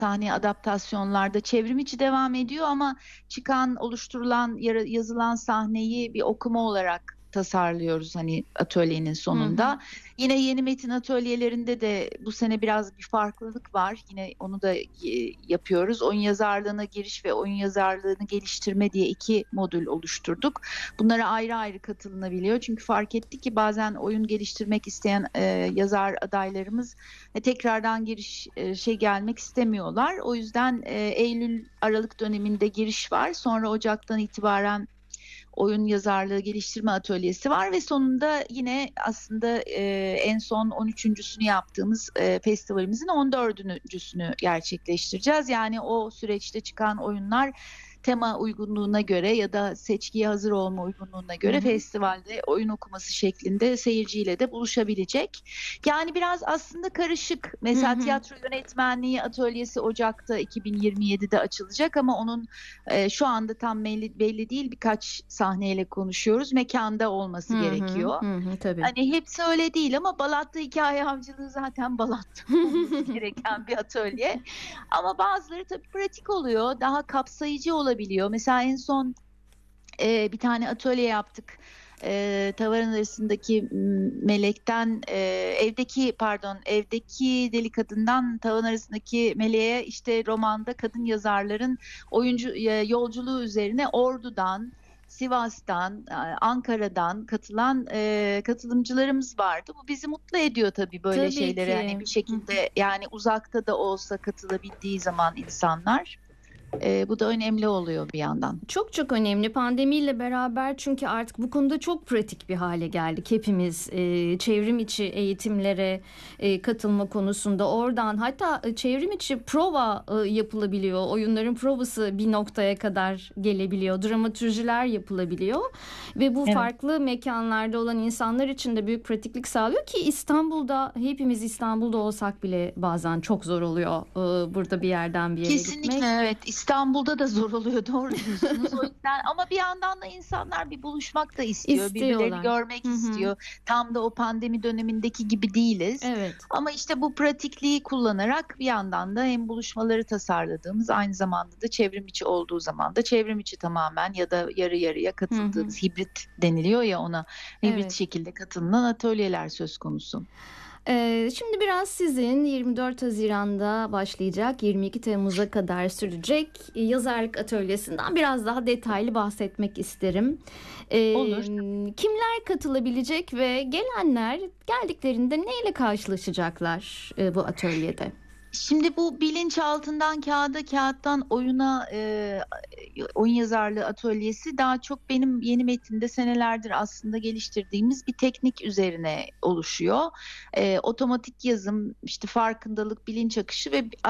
sahne adaptasyonlarda çevrim içi devam ediyor ama oluşturulan, yazılan sahneyi bir okuma olarak tasarlıyoruz hani atölyenin Hı hı. sonunda. Yine yeni metin atölyelerinde de bu sene biraz bir farklılık var. Yine onu da yapıyoruz. Oyun yazarlığına giriş ve oyun yazarlığını geliştirme diye 2 modül oluşturduk. Bunlara ayrı ayrı katılınabiliyor. Çünkü fark ettik ki bazen oyun geliştirmek isteyen yazar adaylarımız tekrardan gelmek istemiyorlar. O yüzden Eylül Aralık döneminde giriş var. Sonra Ocak'tan itibaren oyun yazarlığı geliştirme atölyesi var ve sonunda yine aslında en son 13.'sünü yaptığımız festivalimizin 14.'sünü gerçekleştireceğiz. Yani o süreçte çıkan oyunlar tema uygunluğuna göre ya da seçkiye hazır olma uygunluğuna Hı göre hı. festivalde oyun okuması şeklinde seyirciyle de buluşabilecek. Yani biraz aslında karışık. Hı Mesela hı. tiyatro yönetmenliği atölyesi Ocak'ta 2027'de açılacak ama onun şu anda tam belli değil. Birkaç sahneyle konuşuyoruz. Mekanda olması Hı hı. gerekiyor. Hı hı. Tabii. Hani hepsi öyle değil ama Balat'ta hikaye avcılığı zaten Balat'ta olması gereken bir atölye. Ama bazıları tabii pratik oluyor, daha kapsayıcı olabiliyor. Mesela en son bir tane atölye yaptık. Tavan arasındaki melekten evdeki deli kadından tavan arasındaki meleğe işte romanda kadın yazarların yolculuğu üzerine Ordu'dan, Sivas'tan, Ankara'dan katılan katılımcılarımız vardı. Bu bizi mutlu ediyor tabii böyle Tabii şeylere hani ki. bir Hı hı. şekilde yani uzakta da olsa katılabildiği zaman insanlar. Bu da önemli oluyor bir yandan. Çok çok önemli pandemiyle beraber çünkü artık bu konuda çok pratik bir hale geldik hepimiz. Çevrim içi eğitimlere katılma konusunda oradan hatta çevrim içi prova yapılabiliyor. Oyunların provası bir noktaya kadar gelebiliyor. Dramatürjiler yapılabiliyor ve bu Evet. farklı mekanlarda olan insanlar için de büyük pratiklik sağlıyor ki hepimiz İstanbul'da olsak bile bazen çok zor oluyor burada bir yerden bir yere Kesinlikle gitmek. evet. İstanbul'da da zor oluyor doğru diyorsunuz. O yüzden ama bir yandan da insanlar bir buluşmak da istiyor. Birbirlerini İstiyorlar. görmek Hı hı. istiyor. Tam da o pandemi dönemindeki gibi değiliz. Evet. Ama işte bu pratikliği kullanarak bir yandan da hem buluşmaları tasarladığımız aynı zamanda da çevrim içi olduğu zaman da çevrim içi tamamen ya da yarı yarıya Hı hı. katıldığımız hibrit deniliyor ya ona. Hibrit Evet. şekilde katılınan atölyeler söz konusu. Şimdi biraz sizin 24 Haziran'da başlayacak, 22 Temmuz'a kadar sürecek yazarlık atölyesinden biraz daha detaylı bahsetmek isterim. Olur. Kimler katılabilecek ve geldiklerinde neyle karşılaşacaklar bu atölyede? Şimdi bu bilinçaltından kağıda, kağıttan oyuna oyun yazarlığı atölyesi daha çok benim yeni metinde senelerdir aslında geliştirdiğimiz bir teknik üzerine oluşuyor. Otomatik yazım, işte farkındalık, bilinç akışı ve